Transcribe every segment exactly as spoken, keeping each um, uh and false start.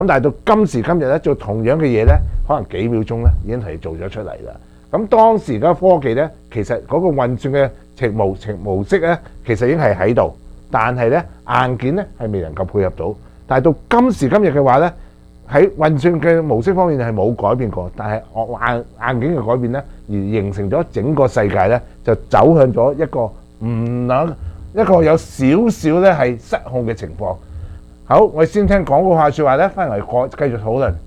咁但係到今時今日咧，做同樣嘅嘢咧，可能幾秒鐘咧已經係做咗出嚟啦。咁當時嘅科技咧，其實嗰個運算嘅程模程模式咧，其實已經係喺度，但係咧硬件咧係未能夠配合到。但係到今時今日嘅話咧，喺運算嘅模式方面係冇改變過，但係硬硬件嘅改變咧，而形成咗整個世界咧就走向咗一個唔能一個有少少咧係失控嘅情況。好，我哋先聽廣告下説話咧，翻嚟繼續討論。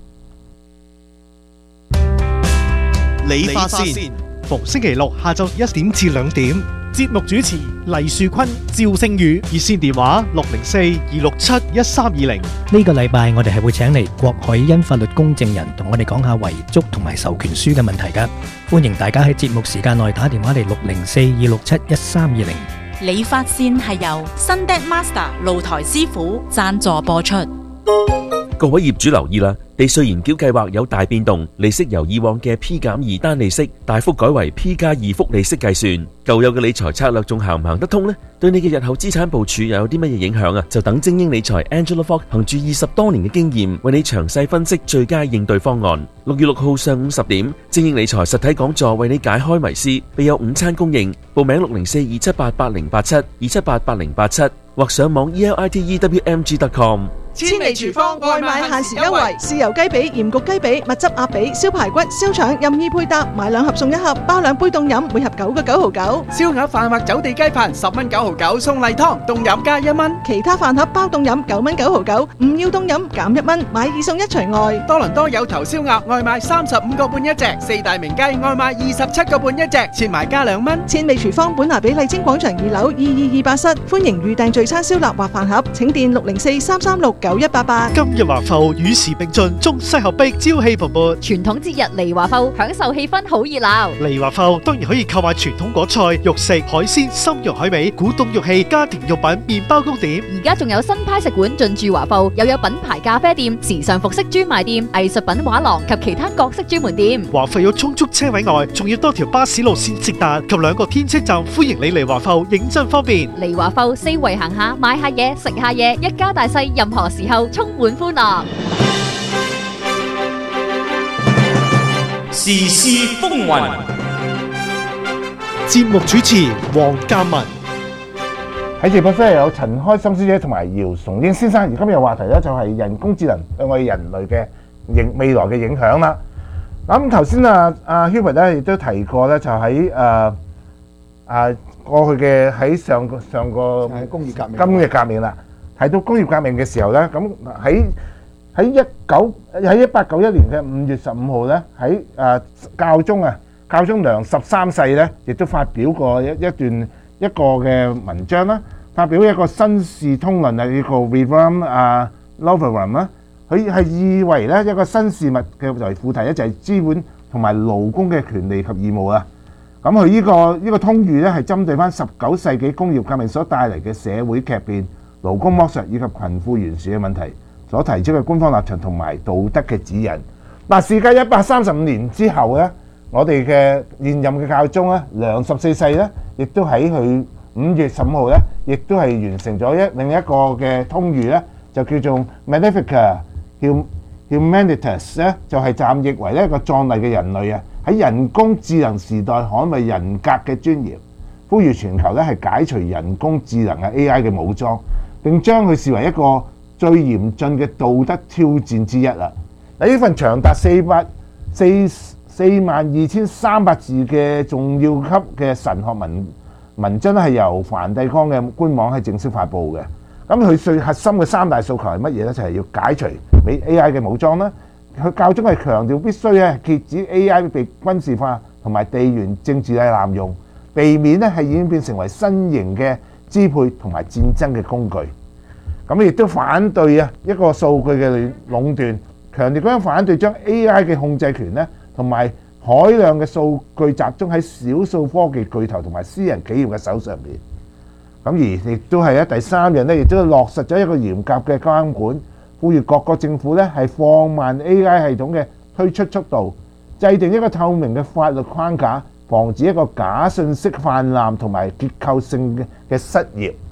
理髮線，逢星期六下晝一點至兩點，節目主持黎樹坤、趙星宇，熱線電話六零四二六七一三二零。 呢個禮拜我哋係會請嚟郭海欣法律公證人同我哋講下遺囑同埋授權書嘅問題㗎，歡迎大家喺節目時間內打電話嚟六零四二六七一三二零。 理髮線係由 Sundet Master 露台師傅贊助播出。 各位業主留意啦，地稅延繳計劃有大變動，利息由以往嘅 P 減二單利息大幅改為 P 加二複利息計算。舊有嘅理財策略仲行唔行得通呢？對你嘅日後資產部署又有啲乜嘢影響啊？就等精英理財 Angela Fogg 憑住二十多年嘅經驗，為你詳細分析最佳應對方案。六月六號上午十點，精英理財實體講座為你解開迷思，備有午餐供應。報名六零四二七八八零八七二七八八零八七，或上網 e l i t e w m g dot com。 千里廚房外賣限時優惠，豉油雞髀、鹽焗雞髀、蜜汁鴨髀、燒排骨、燒腸任意配搭，買兩盒送一盒，包兩杯凍飲，每盒九個九毫九。 燒鴨飯或走地雞飯十蚊九毫九，送例湯凍飲加一蚊。 其他飯盒包凍飲九蚊九毫九，唔要凍飲減一蚊，買二送一除外。 多倫多有頭燒鴨外賣三十五個半一隻，四大名雞外賣二十七個半一隻，切埋加兩蚊。 千里廚房本拿比麗晶廣場二樓二二二八室，歡迎預訂聚餐燒臘或飯盒，請電六零四三三六九一八八。 今日華埠與時並進，中西合璧，朝氣蓬勃。 傳統節日嚟華埠，享受氣氛好熱鬧。 嚟華埠當然可以購買傳統果菜、肉食、海鮮、參茸海味、古董玉器、家庭用品、麵包糕點。 而家仲有新派食館進駐華埠，又有品牌咖啡店、時尚服飾專賣店、藝術品畫廊及其他各式專門店。 華埠有充足車位外，仲要多條巴士路線直達及兩個天車站，歡迎你嚟華埠，認真方便。 嚟華埠四圍行下，買下嘢，食下嘢，一家大細任何時候充滿歡樂。 時事風雲， 節目主持黃鑑文。 喺直播室有陳開心小姐同埋姚崇英先生，而今日話題咧就係人工智能對我哋人類嘅影未來嘅影響啦。咁頭先啊阿 Hubert 咧亦都提過咧，就喺誒誒過去嘅喺上個上個工業革命， 工業革命啦。提到工業革命嘅時候咧，咁喺喺一九喺一八九一年嘅五月十五號咧，喺誒教宗啊教宗良十三世咧，亦都發表過一一段一個嘅文章啦，發表一個新士通論啊，叫做 Rerum 啊 Novarum 啦。佢係以為咧一個新事物嘅為副題咧，就係資本同埋勞工嘅權利及義務啊。咁佢呢個呢個通諭咧係針對翻十九世紀工業革命所帶嚟嘅社會劇變、勞工剝削以及貧富懸殊嘅問題所提出嘅官方立場同埋道德嘅指引。嗱，事隔一百三十五年之後咧，我哋嘅現任嘅教宗咧，良十四世咧，亦都喺佢五月十五號咧，亦都係完成咗一另一個嘅通諭咧，就叫做 Magnificat Humanitas 咧，就係暫譯為咧一個壯麗嘅人類啊，喺人工智能時代捍衞人格嘅尊嚴，呼籲全球咧係解除人工智能嘅 A I 嘅武裝，並將佢視為一個最嚴峻嘅道德挑戰之一啦。嗱，呢份長達四百四四萬二千三百字嘅重要級嘅神學文文章咧，係由梵蒂岡嘅官網係正式發布嘅。咁佢最核心嘅三大訴求係乜嘢咧？就係、是、要解除美 A I 嘅武裝啦。佢教宗係強調必須咧遏止 A I 被軍事化同埋地緣政治嘅濫用，避免咧係演變成為新型嘅支配同埋戰爭嘅工具。咁亦都反對啊一個數據嘅壟斷，強烈咁樣反對將 A I 嘅控制權咧同埋海量嘅數據集中喺少數科技巨頭同埋私人企業嘅手上邊。咁而亦都係咧第三樣咧，亦都落實咗一個嚴格嘅監管，呼籲各個政府咧係放慢 A I 系統嘅推出速度，制定一個透明嘅法律框架，防止一個假信息泛濫同埋結構性嘅嘅失業。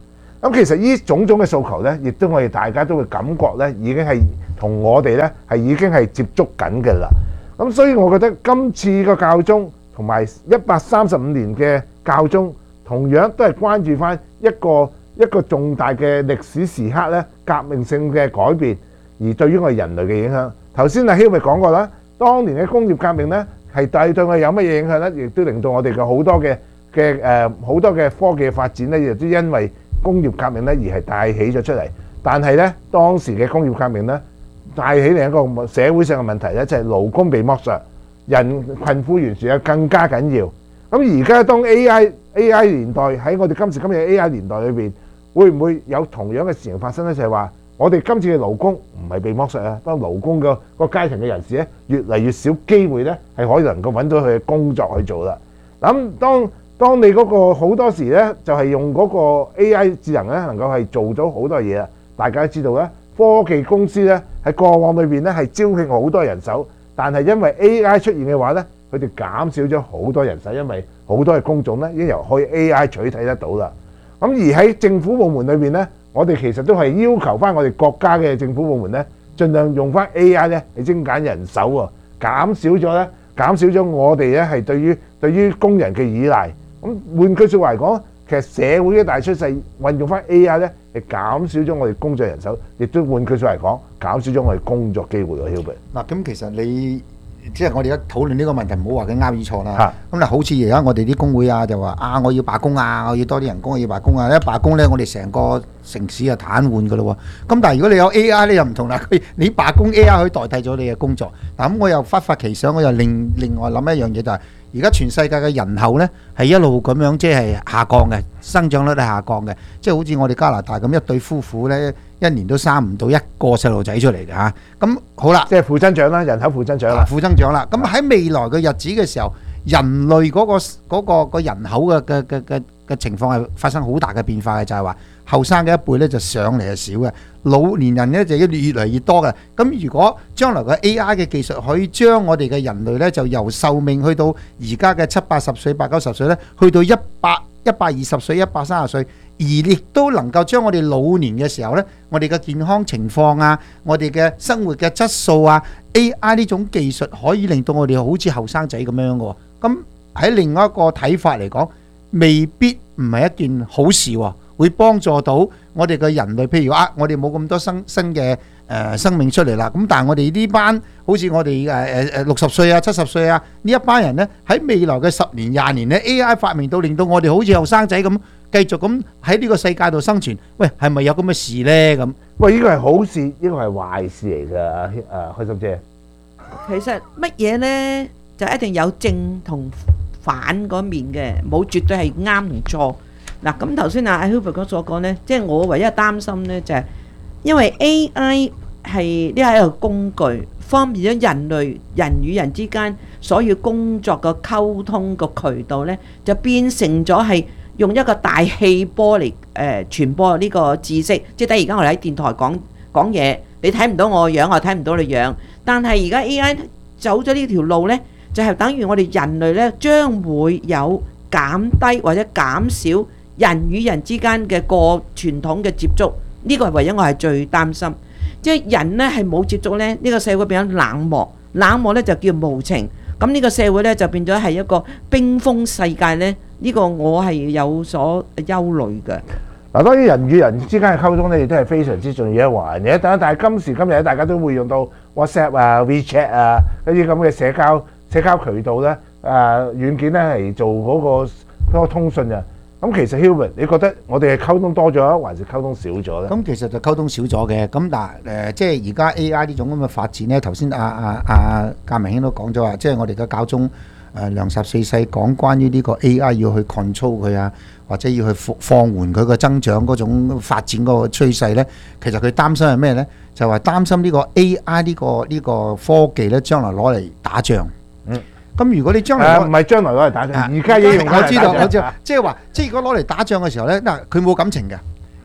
咁其實呢種種嘅訴求咧，亦都我哋大家都會感覺咧，已經係同我哋咧係已經係接觸緊嘅啦。咁所以我覺得今次個教宗同埋一百三十五年嘅教宗，同樣都係關注翻一個一個重大嘅歷史時刻咧，革命性嘅改變，而對於我哋人類嘅影響。頭先阿 Hill 咪講過啦，當年嘅工業革命咧係對對我哋有乜嘢影響咧？亦都令到我哋嘅好多嘅嘅誒好多嘅科技嘅發展咧，亦都因為工業革命咧而係帶起咗出嚟。但係咧當時嘅工業革命咧帶起另一個社會上嘅問題咧，就係勞工被剝削，人貧富懸殊啊更加緊要。咁而家當 A I A I 年代喺我哋今時今日嘅 A I 年代裏邊，會唔會有同樣嘅事情發生咧？就係話我哋今次嘅勞工唔係被剝削啊，當勞工嘅個階層嘅人士咧，越嚟越少機會咧係可以能夠揾到佢嘅工作去做啦。咁當當你嗰個好多時咧，就係用嗰個 A I 智能咧，能夠係做咗好多嘢啊！大家都知道咧，科技公司咧喺過往裏邊咧係招聘好多人手，但係因為 A I 出現嘅話咧，佢哋減少咗好多人手，因為好多嘅工種咧已經由可以 A I 取替得到啦。咁而喺政府部門裏邊咧，我哋其實都係要求翻我哋國家嘅政府部門咧，盡量用翻 A I 咧嚟精簡人手喎，減少咗咧，減少咗我哋咧係對於對於工人嘅依賴。咁換句説話嚟講，其實社會嘅大趨勢運用翻 A I 咧，係減少咗我哋工作人手，亦都換句説話嚟講，減少咗我哋工作機會喎。Hubert， 嗱，咁其實你即係我哋而家討論呢個問題，唔好話佢啱與錯啦。咁嗱，好似而家我哋啲工會啊，就話啊，我要罷工啊，我要多啲人工，我要罷工啊。一罷工咧，我哋成個城市就癱瘓噶咯喎。咁但係如果你有 A I 咧，又唔同啦。佢你罷工 A I 可以代替咗你嘅工作。嗱，咁我又忽發奇想，我又另另外諗一樣嘢就係。而家全世界嘅人口呢係一路咁樣即係下降嘅，生長率係下降嘅，即係好似我哋加拿大咁一對夫婦呢，一年都生唔到一個細路仔出嚟嘅嚇。咁好啦， 即係負增長啦，人口負增長啦， 負增長啦。咁喺未來嘅日子嘅時候，人類嗰個嗰個個人口嘅嘅嘅嘅嘅情況係發生好大嘅變化嘅，就係話後生嘅一輩呢就上嚟係少嘅，老年人呢就越嚟越多嘅。咁如果將來嘅 A I 嘅技術可以將我哋嘅人類呢就由壽命去到而家嘅七八十歲、八九十歲呢，去到一百一百二十歲、一百三十歲，而亦都能夠將我哋老年嘅時候呢，我哋嘅健康情況啊，我哋嘅生活嘅質素啊 ，A I 呢種技術可以令到我哋好似後生仔咁樣嘅。咁喺另外一個睇法嚟講，未必唔係一件好事喎，會幫助到我哋嘅人類。譬如啊，我哋冇咁多新新嘅誒生命出嚟啦。咁但係我哋呢班好似我哋誒誒誒六十歲啊、七十歲啊呢一班人呢，喺未來嘅十年、廿年呢 A I 發明到令到我哋好似後生仔咁，繼續咁喺呢個世界度生存。喂，係咪有咁嘅事呢？咁喂，呢個係好事，呢個係壞事嚟㗎。誒，開心姐， 其實乜嘢呢？就一定有正同反嗰面嘅，冇絕對係啱同錯。嗱，咁頭先阿 Hubert 所講呢，即係我唯一擔心呢，就係因為 A I 係呢係一個工具，方便咗人類人與人之間所要工作嘅溝通個渠道呢，就變成咗係用一個大氣波嚟誒傳播呢個知識。即係等而家我哋喺電台講講嘢，你睇唔到我樣，我睇唔到你樣。但係而家 A I 走咗呢條路呢，就係等於我哋人類咧，將會有減低或者減少人與人之間嘅個傳統嘅接觸。呢個係唯一我係最擔心，即係人呢係冇接觸呢，呢個社會變咗冷漠，冷漠呢就叫無情。咁呢個社會呢就變咗係一個冰封世界呢。呢個我係有所憂慮嘅。 嗱，當然人與人之間嘅溝通呢，亦都係非常之重要一環嘅。但係今時今日大家都會用到 WhatsApp 啊、WeChat 啊嗰啲咁嘅社交社交渠道咧，誒軟件咧嚟做嗰個嗰個通訊啊。咁其實 Hubert，你覺得我哋係溝通多咗，還是溝通少咗咧？ 咁其實就溝通少咗嘅。咁但係誒，即係而家 A I 呢種咁嘅發展咧，頭先阿阿阿鑑明兄都講咗話，即係我哋嘅教宗誒良十四世講關於呢個 A I 要去 control 佢啊，或者要去放放緩佢個增長嗰種發展嗰個趨勢咧，其實佢擔心係咩咧？就話擔心呢個 A I 呢個呢個科技咧，將來攞嚟打仗。嗯，咁如果你將來唔係將來攞嚟打仗，而家已經用緊嚟打仗。 我知道，我知道，即係話，即係如果攞嚟打仗嘅時候咧，嗱，佢冇感情嘅。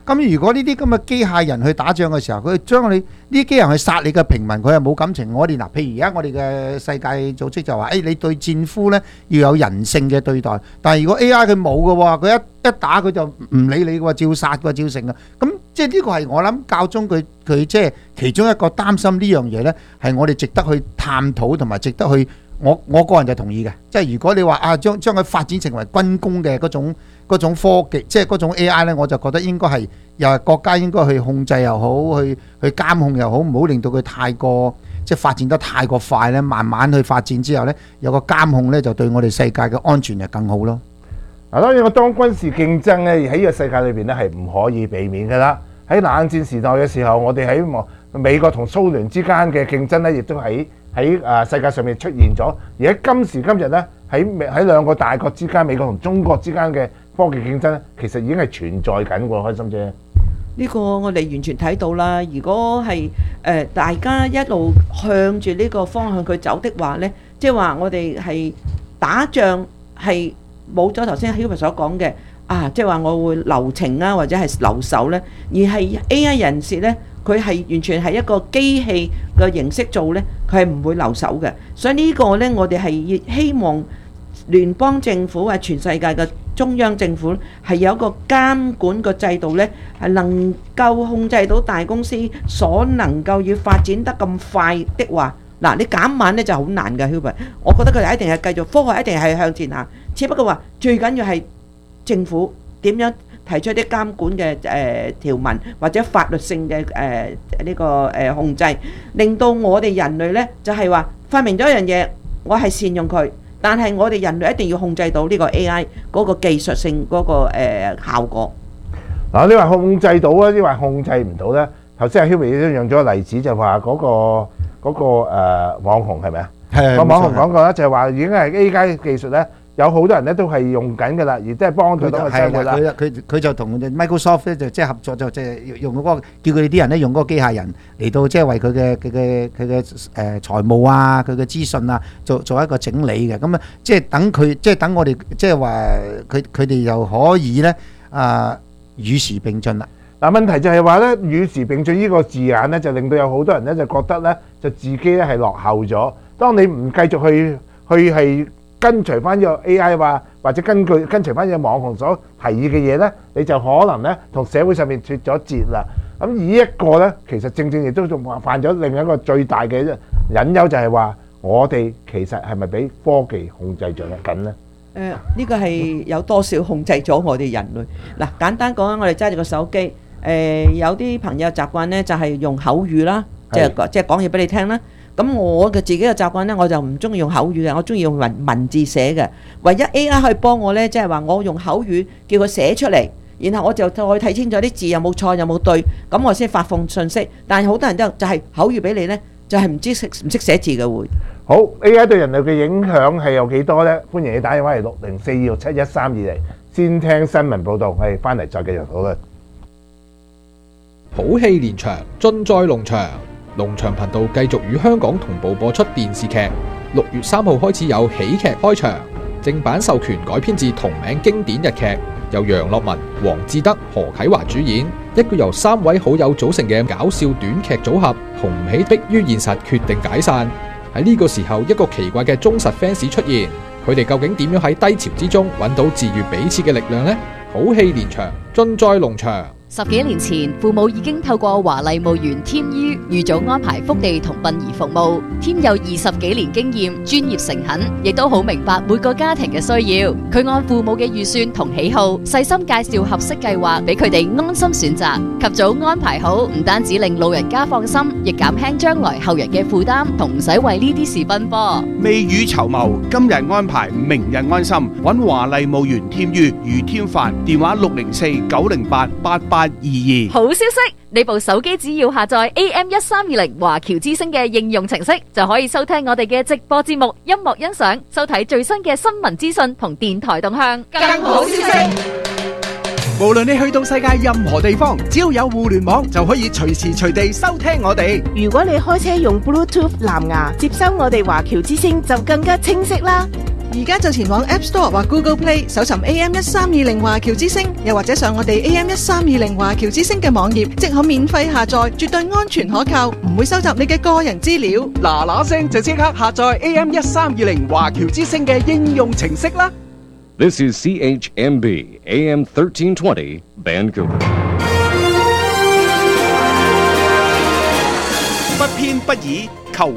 咁如果呢啲咁嘅機械人去打仗嘅時候，佢將你呢啲機械人去殺你嘅平民，佢係冇感情。我哋嗱，譬如而家我哋嘅世界組織就話，誒你對戰俘咧要有人性嘅對待。但係如果 A I 佢冇嘅喎，佢一一打佢就唔理你嘅喎，照殺嘅照成嘅。咁即係呢個係我諗教宗佢佢即係其中一個擔心呢樣嘢咧，係我哋值得去探討同埋值得去。我我個人就同意嘅，即係如果你話啊將將佢發展成為軍工嘅嗰種嗰種科技，即係嗰種 A I 咧，我就覺得應該係又係國家應該去控制又好，去去監控又好，唔好令到佢太過即係發展得太過快咧，慢慢去發展之後咧，有個監控咧，就對我哋世界嘅安全就更好咯。 嗱，當然個當軍事競爭咧喺呢個世界裏邊咧係唔可以避免㗎啦。喺冷戰時代嘅時候，我哋喺美國同蘇聯之間嘅競爭咧，亦都喺喺誒世界上面出現咗。而喺今時今日咧，喺喺兩個大國之間，美國同中國之間嘅科技競爭咧，其實已經係存在緊喎，開心姐。 呢個我哋完全睇到啦。如果係誒、呃、大家一路向住呢個方向佢走的話呢，即係話我哋係打仗係冇咗頭先 Hubert 所講嘅啊，即係話我會留情啊，或者係留守呢，而係 A I 人士呢，佢係完全係一個機器嘅形式做呢，佢係唔會留守嘅。所以呢個呢，我哋係希望聯邦政府或全世界嘅中央政府係有一個監管個制度呢，係能夠控制到大公司所能夠要發展得咁快的話，嗱你減慢呢就好難嘅 Hubert。我覺得佢哋一定係繼續科學，一定係向前行。只不過話最緊要係政府點樣提出啲監管嘅誒條文或者法律性嘅誒呢個誒控制，令到我哋人類呢就係話發明咗一樣嘢，我係善用佢。但係我哋人類一定要控制到呢個 A I 嗰個技術性嗰個誒效果。 嗱，你話控制到啊，你話控制唔到咧？頭先阿 Hubert 都用咗個例子，就話嗰個嗰個誒網紅係咪啊？ 係個網紅講過咧，就係話已經係 A I 技術咧，有好多人咧都係用緊㗎啦，而都係幫到到個生活啦。 佢佢佢就同 Microsoft 咧就即係合作，就即係用嗰個叫佢哋啲人咧用嗰個機械人嚟到即係為佢嘅佢嘅佢嘅誒財務啊，佢嘅資訊啊做做一個整理嘅。咁啊，即係等佢即係等我哋即係話佢佢哋又可以咧啊與時並進啦。 嗱，問題就係話咧與時並進呢個字眼咧，就令到有好多人咧就覺得咧就自己咧係落後咗。當你唔繼續去去係跟隨翻呢個 A I 話，或者根據跟隨翻呢個網紅所提議嘅嘢咧，你就可能咧同社會上面脫咗節啦。咁以一個咧，其實正正亦都仲犯咗另一個最大嘅隱憂，就係話我哋其實係咪俾科技控制咗緊咧？ 誒，呢個係有多少控制咗我哋人類？嗱，簡單講，我哋揸住個手機，誒有啲朋友習慣咧就係用口語啦，即係即係講嘢俾你聽啦。咁我嘅自己嘅習慣咧，我就唔中意用口語嘅，我中意用文文字寫嘅。唯一 A I 可以幫我咧，即係話我用口語叫佢寫出嚟，然後我就再睇清楚啲字有冇錯有冇對，咁我先發放信息。但係好多人都就係口語俾你咧，就係唔知識唔識寫字嘅會。 好 A I 對人類嘅影響係有幾多咧？歡迎你打電話嚟六零四二六七一三二零，先聽新聞報導，我哋翻嚟再繼續討論。 好戲連場，盡在龍場。龍翔頻道繼續與香港同步播出電視劇，六月三號開始有喜劇開場，正版授權改編自同名經典日劇，由楊樂文、黃志德、何啟華主演，一個由三位好友組成嘅搞笑短劇組合，紅唔起迫於現實決定解散。喺呢個時候，一個奇怪嘅忠實 fans 出現，佢哋究竟點樣喺低潮之中揾到治愈彼此嘅力量呢？好戲連場，盡在龍場。 十幾年前，父母已經透過華麗墓園添於預早安排福地同殯儀服務。添有二十幾年經驗，專業誠懇，亦都好明白每個家庭嘅需要。佢按父母嘅預算同喜好，細心介紹合適計劃俾佢哋安心選擇。及早安排好，唔單止令老人家放心，亦減輕將來後人嘅負擔，同唔使為呢啲事奔波。 未雨綢繆，今日安排，明日安心。揾華麗墓園添於余添凡，電話六零四九零八八八。 好消息！你部手機只要下載 A M 一三二零華僑之聲嘅應用程式，就可以收聽我哋嘅直播節目、音樂欣賞、收睇最新嘅新聞資訊同電台動向。更好消息！ 無論你去到世界任何地方，只要有互聯網，就可以隨時隨地收聽我哋。 如果你開車用 Bluetooth 藍牙接收我哋華僑之聲，就更加清晰啦。 而家就前往 App Store 或 Google Play 搜尋 A M 一三二零華僑之聲，又或者上我哋 A M 一三二零華僑之聲嘅網頁，即可免費下載，絕對安全可靠，唔會收集你嘅個人資料。 嗱嗱聲就即刻下載 A M 一三二零華僑之聲嘅應用程式啦。 This is C H M B A M thirteen twenty Vancouver。 不偏不倚，